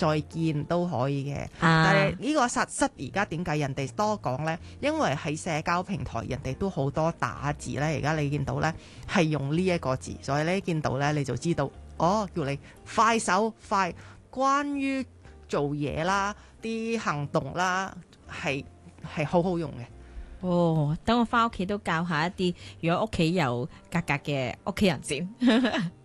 再見都可以嘅。但係呢個實質而家點解人哋多講呢？因為喺社交平台人哋都好多打字呢。而家你見到呢係用呢一個字，所以呢見到呢你就知道，叫你快手快，關於做嘢啦、啲行動啦，係好好用嘅。 等我翻屋企都教下一啲，如果屋企有格格嘅屋企人先。